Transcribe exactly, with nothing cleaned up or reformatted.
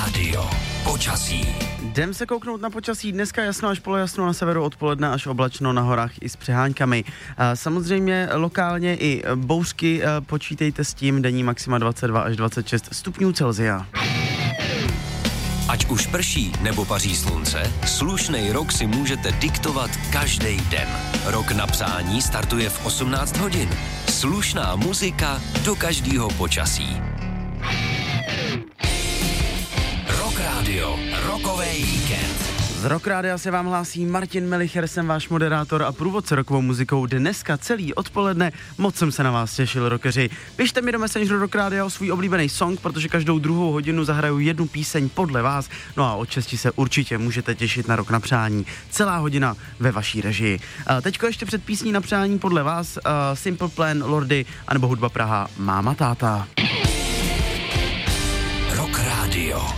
Rádio. Počasí. Jdem se kouknout na počasí. Dneska jasno až polojasno, na severu odpoledne až oblačno, na horách i s přeháňkami. Samozřejmě lokálně i bouřky, počítejte s tím, denní maxima dvacet dva až dvacet šest stupňů Celsia. Ať už prší nebo paří slunce, slušnej rok si můžete diktovat každý den. Rok na přání startuje v osmnáct hodin. Slušná muzika do každého počasí. Rock Radio, rokovej víkend. Z Rock Rádia se vám hlásí Martin Melicher, jsem váš moderátor a průvodce rokovou muzikou dneska celý odpoledne. Moc jsem se na vás těšil, rockeři. Pište mi do Messengeru Rock Rádia o svůj oblíbený song, protože každou druhou hodinu zahraju jednu píseň podle vás. No a od šesti se určitě můžete těšit na Rok na přání. Celá hodina ve vaší režii. A teďko ještě před písní na přání podle vás uh, Simple Plan, Lordy anebo Hudba Praha Máma táta. Rock Radio.